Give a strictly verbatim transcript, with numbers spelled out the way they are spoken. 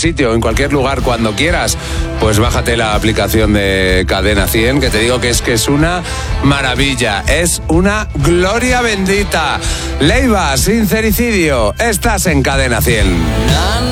sitio, en cualquier lugar, cuando quieras, pues bájate la aplicación de Cadena cien, que te digo que es que es una maravilla, es una gloria bendita. Leiva, sincericidio, estás en Cadena cien.